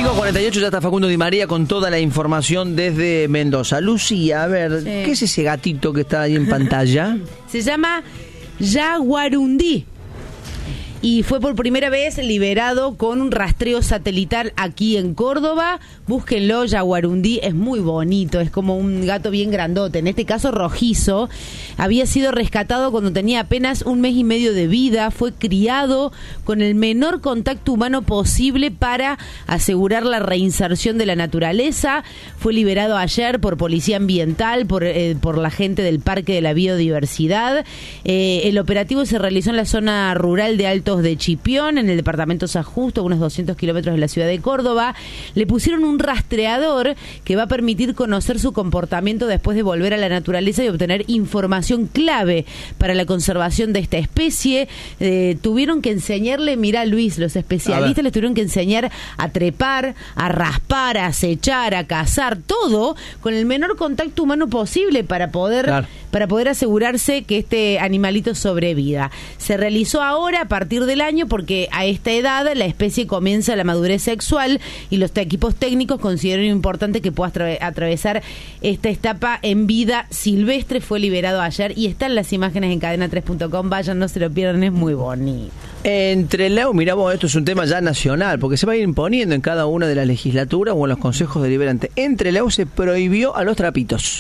5:48 ya está Facundo Di María con toda la información desde Mendoza. Lucía, a ver, ¿qué es ese gatito que está ahí en pantalla? Se llama Yaguarundí. Y fue por primera vez liberado con un rastreo satelital aquí en Córdoba. Búsquenlo, Yaguarundí, es muy bonito, es como un gato bien grandote, en este caso rojizo. Había sido rescatado cuando tenía apenas 1 mes y medio de vida. Fue criado con el menor contacto humano posible para asegurar la reinserción de la naturaleza. Fue liberado ayer por Policía Ambiental, por la gente del Parque de la Biodiversidad. El operativo se realizó en la zona rural de Altos de Chipión, en el departamento San Justo, a unos 200 kilómetros de la ciudad de Córdoba. Le pusieron un rastreador que va a permitir conocer su comportamiento después de volver a la naturaleza y obtener información clave para la conservación de esta especie. Tuvieron que enseñarle, mira Luis, los especialistas les tuvieron que enseñar a trepar, a raspar, a acechar, a cazar, todo con el menor contacto humano posible para poder asegurarse que este animalito sobreviva. Se realizó ahora a partir del año porque a esta edad la especie comienza la madurez sexual y los equipos técnicos consideran importante que pueda atravesar esta etapa en vida silvestre. Fue liberado ayer y están las imágenes en cadena3.com. Vayan, no se lo pierdan, es muy bonito. Entre Leo, mirá vos, esto es un tema ya nacional, porque se va a ir imponiendo en cada una de las legislaturas o en los consejos deliberantes. Entre Leo se prohibió a los trapitos.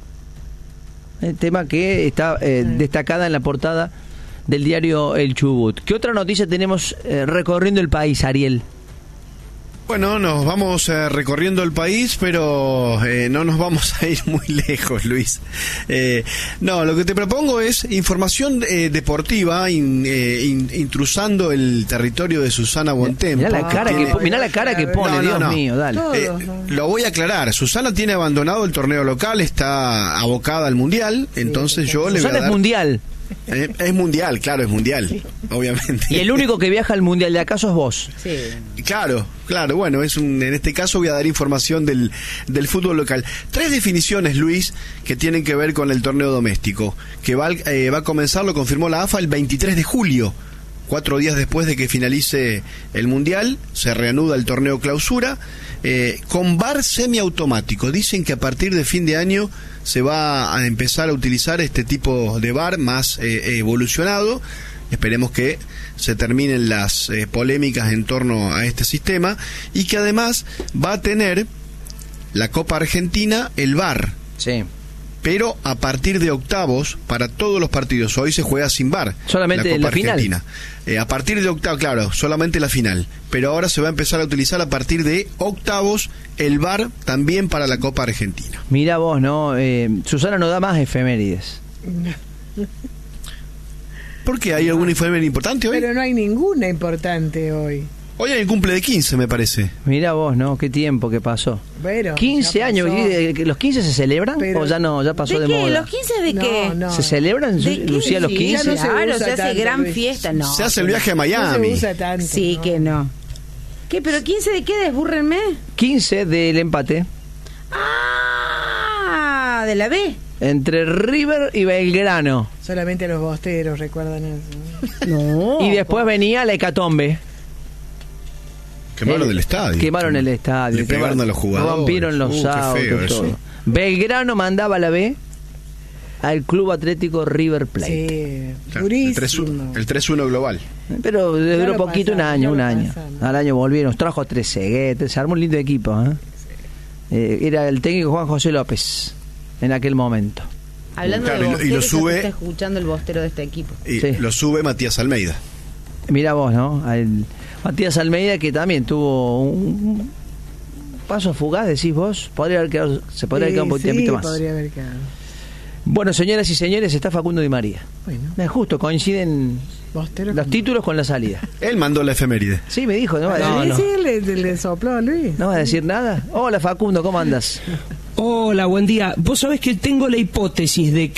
El tema que está destacada en la portada del diario El Chubut. ¿Qué otra noticia tenemos recorriendo el país, Ariel? Bueno, nos vamos recorriendo el país, pero no nos vamos a ir muy lejos, Luis. No, lo que te propongo es información deportiva, intrusando el territorio de Susana Bontempo. Mirá la cara que pone, Dios mío, dale. Lo voy a aclarar. Susana tiene abandonado el torneo local, está abocada al Mundial, entonces yo le voy a dar... Susana es mundial. Es mundial, claro, es mundial, obviamente. Y el único que viaja al mundial de acaso es vos. Sí. Claro, bueno, en este caso voy a dar información del fútbol local. 3 definiciones, Luis, que tienen que ver con el torneo doméstico, que va a comenzar, lo confirmó la AFA, el 23 de julio. 4 días después de que finalice el mundial, se reanuda el torneo clausura, con VAR semiautomático. Dicen que a partir de fin de año se va a empezar a utilizar este tipo de VAR más evolucionado. Esperemos que se terminen las polémicas en torno a este sistema, y que además va a tener la Copa Argentina el VAR. Sí. Pero a partir de octavos para todos los partidos. Hoy se juega sin VAR. Solamente la final. Argentina. A partir de octavos, claro, solamente la final. Pero ahora se va a empezar a utilizar a partir de octavos el VAR también para la Copa Argentina. Mira vos, ¿no? Susana no da más efemérides. ¿Por qué? ¿Hay alguna efeméride importante hoy? Pero no hay ninguna importante hoy. Hoy hay el cumple de 15, me parece. Mira vos, ¿no? Qué tiempo que pasó. Bueno, 15 años. ¿Los 15 se celebran? Pero, ¿O ya pasó de moda? ¿Los 15 de qué? No. ¿Se celebran, Lucía, los 15? No se claro, usa se hace tanto, gran Luis. fiesta, no. Se hace el viaje a Miami. No se usa tanto. Sí, que no. ¿Qué? ¿Pero 15 de qué? Desbúrrenme. 15 del empate. Ah, de la B. Entre River y Belgrano. Solamente los bosteros recuerdan eso. No. Y después venía la hecatombe. Quemaron el estadio. Quemaron el estadio. Le pegaron a los jugadores. Rompieron los qué autos, feo todo. eso. Belgrano mandaba la B al Club Atlético River Plate. Sí, Claro, durísimo. el 3-1 global. Pero duró lo poquito, pasamos, un año. Al año volvieron, trajo 3 ceguetes, se armó un lindo equipo. Era el técnico Juan José López en aquel momento. Hablando Claro, de y bosteros, lo sube- está escuchando el bostero de este equipo. Y Sí. lo sube Matías Almeida. Mira vos, ¿no? Matías Almeida, que también tuvo un paso fugaz, decís vos. Se podría haber quedado un poquito más. Podría haber quedado. Bueno, señoras y señores, está Facundo Di María. Bueno, Justo coinciden bosteros. los títulos con la salida. Él mandó la efeméride. Sí, me dijo, no va a decir, Sí, le sopló a Luis. no va a decir nada. Hola Facundo, ¿cómo andas? Hola, buen día. Vos sabés que tengo la hipótesis de que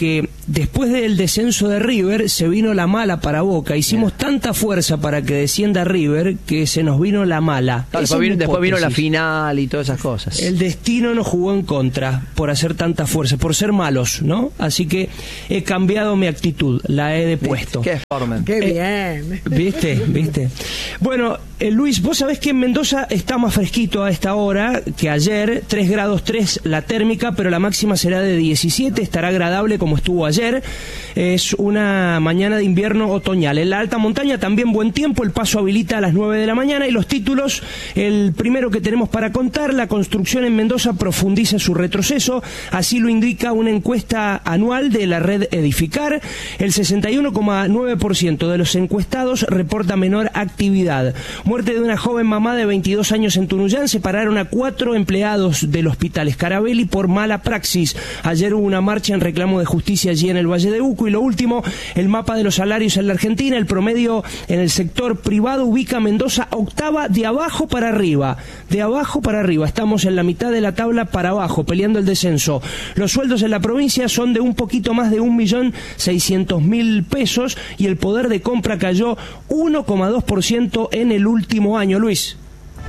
después del descenso de River se vino la mala para Boca. Hicimos tanta fuerza para que descienda River que se nos vino la mala. Después vino la final y todas esas cosas. El destino nos jugó en contra por hacer tanta fuerza, por ser malos, ¿no? Así que he cambiado mi actitud, la he depuesto. Qué forma. Qué bien. ¿Viste? Bueno, Luis, vos sabés que en Mendoza está más fresquito a esta hora que ayer, 3 grados 3 la térmica, pero la máxima será de 17, estará agradable como estuvo ayer. Es una mañana de invierno otoñal. En la alta montaña también buen tiempo, el paso habilita a las 9 de la mañana y los títulos, el primero que tenemos para contar, la construcción en Mendoza profundiza su retroceso, así lo indica una encuesta anual de la red Edificar. El 61,9% de los encuestados reporta menor actividad. Muerte de una joven mamá de 22 años en Tunuyán, separaron a 4 empleados del hospital Scarabelli por mala praxis. Ayer hubo una marcha en reclamo de justicia allí en el Valle de Uco. Y lo último, el mapa de los salarios en la Argentina, el promedio en el sector privado ubica a Mendoza octava de abajo para arriba. De abajo para arriba, estamos en la mitad de la tabla para abajo, peleando el descenso. Los sueldos en la provincia son de un poquito más de 1.600.000 pesos y el poder de compra cayó 1,2% en el último año. Luis.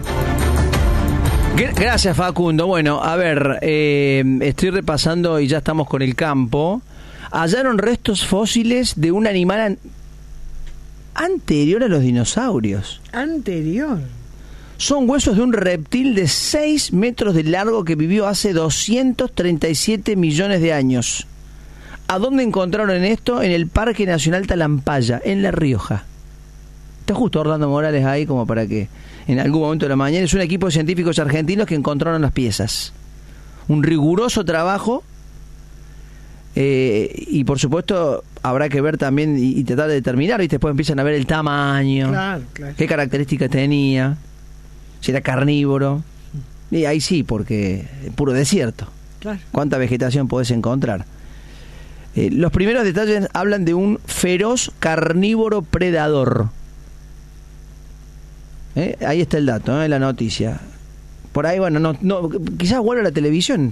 Gracias, Facundo. Bueno, a ver, estoy repasando y ya estamos con el campo. Hallaron restos fósiles de un animal anterior a los dinosaurios. Anterior. Son huesos de un reptil de 6 metros de largo que vivió hace 237 millones de años. ¿A dónde encontraron esto? En el Parque Nacional Talampaya, en La Rioja. Está justo Orlando Morales ahí como para que en algún momento de la mañana. Es un equipo de científicos argentinos que encontraron las piezas. Un riguroso trabajo y por supuesto habrá que ver también y tratar de determinar, y después empiezan a ver el tamaño, Claro. qué características tenía, si era carnívoro, y ahí sí, porque puro desierto. Claro. ¿Cuánta vegetación podés encontrar? Los primeros detalles hablan de un feroz carnívoro predador. Ahí está el dato, la noticia. Por ahí, bueno, no quizás vuelva a la televisión.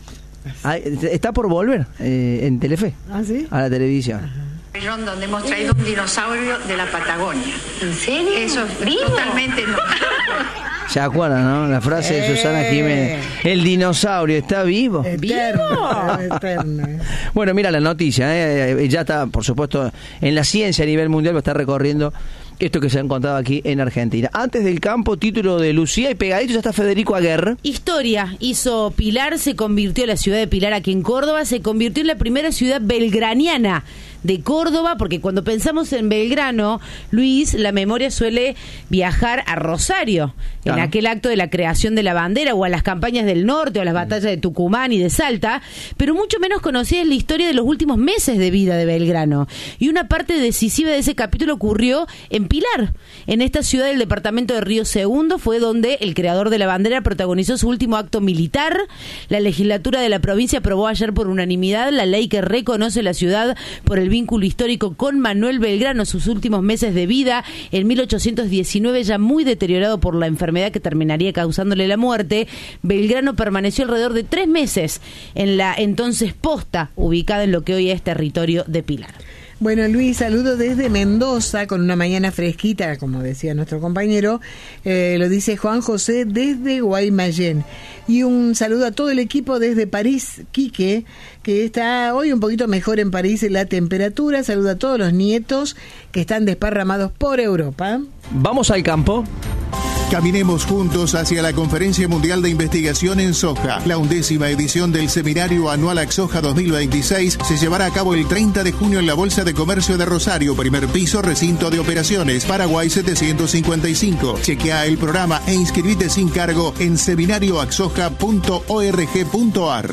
Está por volver en Telefe. ¿Ah, sí? A la televisión. Donde hemos traído un dinosaurio de la Patagonia. ¿En serio? Eso es ¿Vivo? totalmente no. ¿Se acuerdan, no? La frase de Susana Jiménez. El dinosaurio está vivo. Eterno. Eterno. Bueno, mira la noticia. Ya está, por supuesto, en la ciencia a nivel mundial, va a estar recorriendo esto que se ha encontrado aquí en Argentina. Antes del campo, título de Lucía, y pegadito ya está Federico Aguerre. Historia hizo Pilar, se convirtió, la ciudad de Pilar aquí en Córdoba, se convirtió en la primera ciudad belgraniana de Córdoba, porque cuando pensamos en Belgrano, Luis, la memoria suele viajar a Rosario, Claro. en aquel acto de la creación de la bandera, o a las campañas del norte, o a las batallas de Tucumán y de Salta, pero mucho menos conocida es la historia de los últimos meses de vida de Belgrano. Y una parte decisiva de ese capítulo ocurrió en Pilar, en esta ciudad del departamento de Río Segundo, fue donde el creador de la bandera protagonizó su último acto militar. La legislatura de la provincia aprobó ayer por unanimidad la ley que reconoce la ciudad por el vínculo histórico con Manuel Belgrano, sus últimos meses de vida. En 1819, ya muy deteriorado por la enfermedad que terminaría causándole la muerte, Belgrano permaneció alrededor de 3 meses en la entonces posta, ubicada en lo que hoy es territorio de Pilar. Bueno, Luis, saludo desde Mendoza, con una mañana fresquita, como decía nuestro compañero, lo dice Juan José desde Guaymallén. Y un saludo a todo el equipo desde París, Quique, que está hoy un poquito mejor en París en la temperatura. Saludo a todos los nietos que están desparramados por Europa. Vamos al campo. Caminemos juntos hacia la Conferencia Mundial de Investigación en Soja. La 11ª edición del Seminario Anual AXOJA 2026 se llevará a cabo el 30 de junio en la Bolsa de Comercio de Rosario, primer piso, recinto de operaciones, Paraguay 755. Chequea el programa e inscribite sin cargo en seminarioaxoja.org.ar.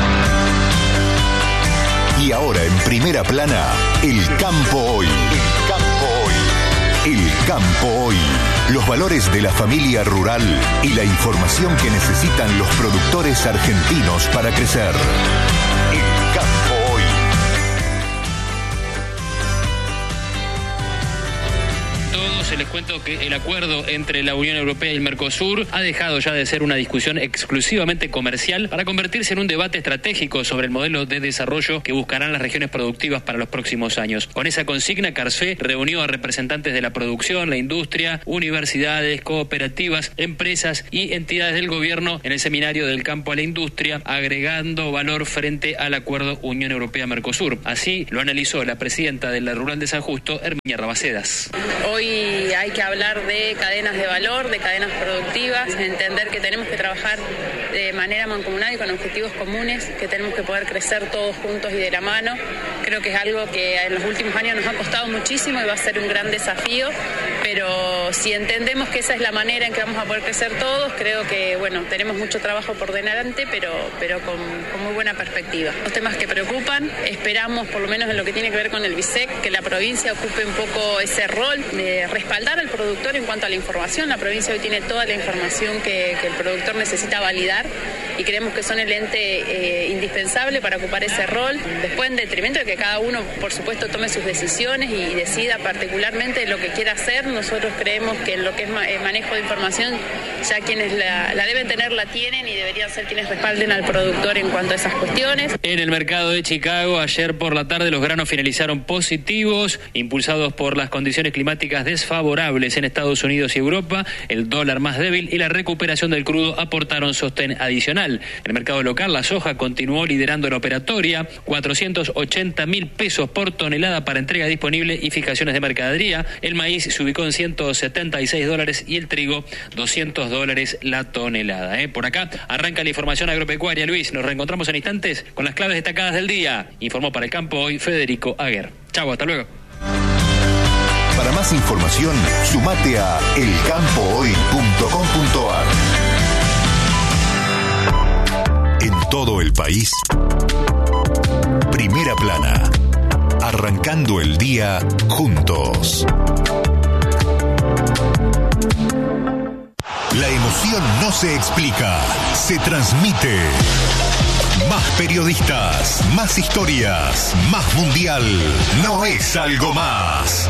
Y ahora en primera plana, el campo hoy. El campo hoy. El campo hoy. Los valores de la familia rural y la información que necesitan los productores argentinos para crecer. El campo hoy. Todo se les cuenta. cuento que el acuerdo entre la Unión Europea y el Mercosur ha dejado ya de ser una discusión exclusivamente comercial para convertirse en un debate estratégico sobre el modelo de desarrollo que buscarán las regiones productivas para los próximos años. Con esa consigna, CARSFE reunió a representantes de la producción, la industria, universidades, cooperativas, empresas y entidades del gobierno en el seminario del campo a la industria, agregando valor frente al acuerdo Unión Europea-Mercosur. Así lo analizó la presidenta de la Rural de San Justo, Herminia Rabacedas. Hoy hay que hablar de cadenas de valor, de cadenas productivas, entender que tenemos que trabajar de manera mancomunada y con objetivos comunes, que tenemos que poder crecer todos juntos y de la mano. Creo que es algo que en los últimos años nos ha costado muchísimo y va a ser un gran desafío, pero si entendemos que esa es la manera en que vamos a poder crecer todos, creo que tenemos mucho trabajo por delante, pero con muy buena perspectiva. Los temas que preocupan, esperamos, por lo menos en lo que tiene que ver con el BISEC, que la provincia ocupe un poco ese rol de respaldar al productor en cuanto a la información. La provincia hoy tiene toda la información que el productor necesita validar y creemos que son el ente indispensable para ocupar ese rol, después en detrimento de que cada uno, por supuesto, tome sus decisiones y decida particularmente lo que quiera hacer. Nosotros creemos que en lo que es manejo de información, ya quienes la deben tener la tienen y deberían ser quienes respalden al productor en cuanto a esas cuestiones. En el mercado de Chicago, ayer por la tarde, los granos finalizaron positivos, impulsados por las condiciones climáticas desfavorables en Estados Unidos y Europa. El dólar más débil y la recuperación del crudo aportaron sostén adicional. En el mercado local, la soja continuó liderando la operatoria, 480.000 pesos por tonelada para entrega disponible y fijaciones de mercadería. El maíz se ubicó en $176 y el trigo $200 la tonelada. Por acá arranca la información agropecuaria. Luis, nos reencontramos en instantes con las claves destacadas del día. Informó para El Campo Hoy Federico Aguer. Chau, hasta luego. Para más información, sumate a elcampohoy.com.ar. En todo el país, Primera Plana, arrancando el día juntos. La emoción no se explica, se transmite. Más periodistas, más historias, más mundial. No es algo más.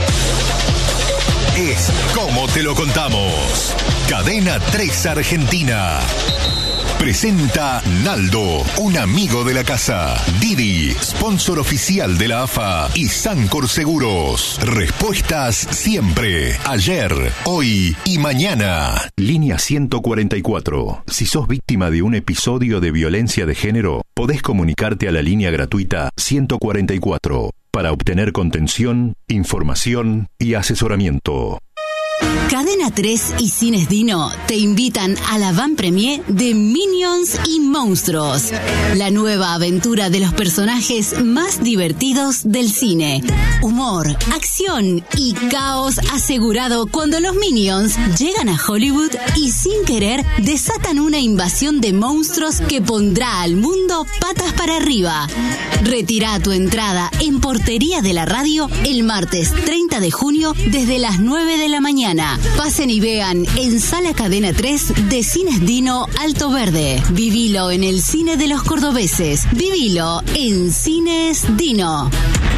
Es como te lo contamos. Cadena 3 Argentina. Presenta Naldo, un amigo de la casa. Didi, sponsor oficial de la AFA. Y Sancor Seguros. Respuestas siempre. Ayer, hoy y mañana. Línea 144. Si sos víctima de un episodio de violencia de género, podés comunicarte a la línea gratuita 144 para obtener contención, información y asesoramiento. Cadena 3 y Cines Dino te invitan a la van premier de Minions y Monstruos, la nueva aventura de los personajes más divertidos del cine. Humor, acción y caos asegurado cuando los Minions llegan a Hollywood y sin querer desatan una invasión de monstruos que pondrá al mundo patas para arriba. Retira tu entrada en Portería de la Radio el martes 30 de junio desde las 9 de la mañana. Pasen y vean en Sala Cadena 3 de Cines Dino Alto Verde. Vivilo en el cine de los cordobeses. Vivilo en Cines Dino.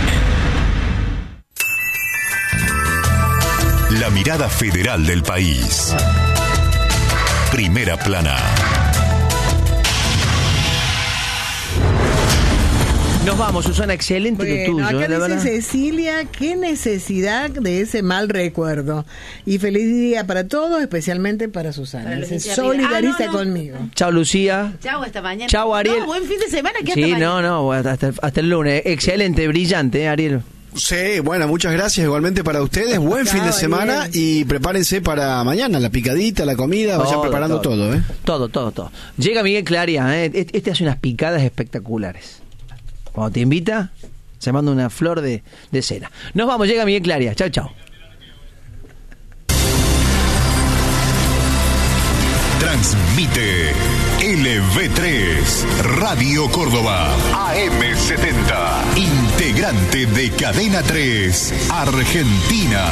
La mirada federal del país. Primera Plana. Nos vamos, Susana, excelente lo tuyo. Acá dice verdad. Cecilia, qué necesidad de ese mal recuerdo. Y feliz día para todos, especialmente para Susana. Para Se Lucía solidariza Pila. No. conmigo. Chao, Lucía. Chau, hasta mañana. Chau, Ariel. No, buen fin de semana. Que Sí, hasta mañana. hasta el lunes. Excelente, brillante, Ariel. Sí, bueno, muchas gracias igualmente para ustedes. Buen fin de semana y prepárense para mañana, la picadita, la comida, vayan preparando todo. Todo. Llega Miguel Claria, este hace unas picadas espectaculares. Cuando te invita, se manda una flor de cena. Nos vamos, llega Miguel Claria. Chao. Transmite LV3 Radio Córdoba AM70, integrante de Cadena 3 Argentina.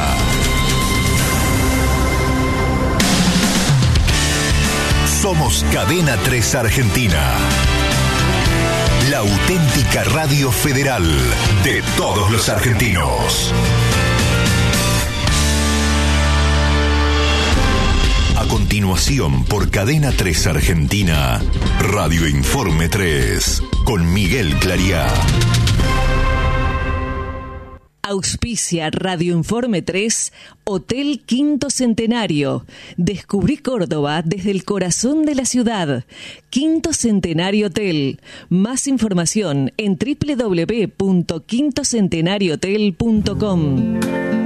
Somos Cadena 3 Argentina, la auténtica radio federal de todos los argentinos. continuación por Cadena 3 Argentina, Radio Informe 3, con Miguel Clariá. Auspicia Radio Informe 3, Hotel Quinto Centenario. Descubrí Córdoba desde el corazón de la ciudad. Quinto Centenario Hotel. Más información en www.quintocentenariohotel.com.